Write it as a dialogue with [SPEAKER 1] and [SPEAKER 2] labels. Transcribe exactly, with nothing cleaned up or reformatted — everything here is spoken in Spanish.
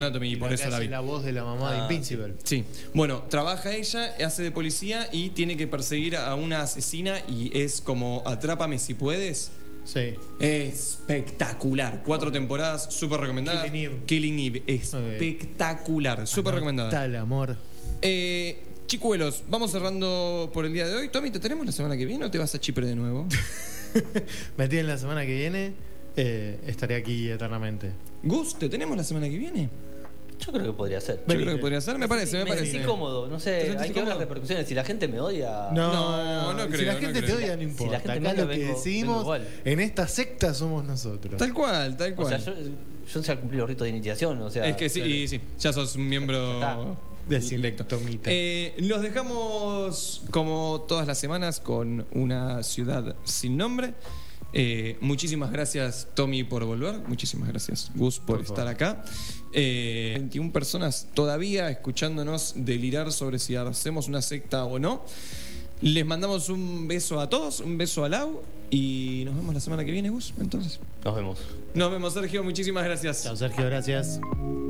[SPEAKER 1] Anatomy, y por eso la vi.
[SPEAKER 2] la voz de la mamá ah, de Invincible.
[SPEAKER 1] Sí. Bueno, trabaja ella, hace de policía y tiene que perseguir a una asesina y es como Atrápame si puedes.
[SPEAKER 2] Sí.
[SPEAKER 1] Espectacular. Cuatro okay. temporadas, súper recomendada.
[SPEAKER 2] Killing Eve.
[SPEAKER 1] Killing Eve. Espectacular. Okay. Súper recomendada.
[SPEAKER 2] Tal amor.
[SPEAKER 1] Eh, chicuelos, vamos cerrando por el día de hoy. Tommy, ¿te tenemos la semana que viene o te vas a Chipre de nuevo?
[SPEAKER 2] Me tienen la semana que viene. Eh, estaré aquí eternamente.
[SPEAKER 1] Gus, ¿te tenemos la semana que viene?
[SPEAKER 3] Yo creo que podría ser.
[SPEAKER 1] Yo creo que podría ser, me parece, me,
[SPEAKER 3] me
[SPEAKER 1] parece.
[SPEAKER 3] Me sentí cómodo, no sé, hay que ver las repercusiones. Si la gente me odia...
[SPEAKER 2] No, no, no, no creo. Si la gente
[SPEAKER 1] no
[SPEAKER 2] te odia, no importa. Si la gente Acá lo que vengo, decidimos vengo en esta secta somos nosotros.
[SPEAKER 1] Tal cual, tal cual.
[SPEAKER 3] O sea, yo, yo ya cumplí los ritos de iniciación, o sea...
[SPEAKER 1] Es que sí, y, sí, ya sos un miembro...
[SPEAKER 2] Deselecto.
[SPEAKER 1] Eh, los dejamos como todas las semanas con una ciudad sin nombre. Eh, muchísimas gracias, Tommy, por volver. Muchísimas gracias, Gus, por, por estar acá. Eh, veintiuna personas todavía escuchándonos delirar sobre si hacemos una secta o no. Les mandamos un beso a todos, un beso a Lau. Y nos vemos la semana que viene, Gus. Entonces,
[SPEAKER 3] nos vemos.
[SPEAKER 1] Nos vemos, Sergio. Muchísimas gracias.
[SPEAKER 2] Chao, Sergio. Gracias.